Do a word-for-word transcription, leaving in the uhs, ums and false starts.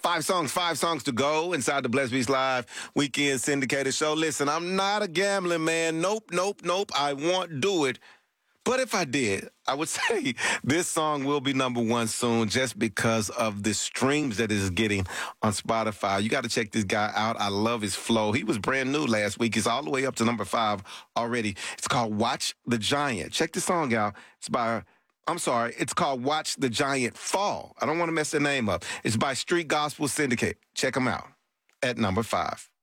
Five songs, five songs to go inside the Blessed Beats Live Weekend Syndicated Show. Listen, I'm not a gambling man. Nope, nope, nope. I won't do it. But if I did, I would say this song will be number one soon just because of the streams that it is getting on Spotify. You got to check this guy out. I love his flow. He was brand new last week. He's all the way up to number five already. It's called Watch the Giant. Check this song out. It's by, I'm sorry, it's called Watch the Giant Fall. I don't want to mess the name up. It's by Street Gospel Syndicate. Check him out at number five.